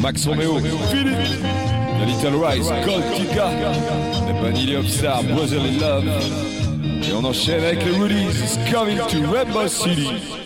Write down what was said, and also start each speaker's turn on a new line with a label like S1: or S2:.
S1: Max Romeo, Philippe, The Little Rise, Gold Kika, The Vanilla Upstar, Brotherly Love. Et on enchaîne avec les Rudies, Coming to Rainbow City.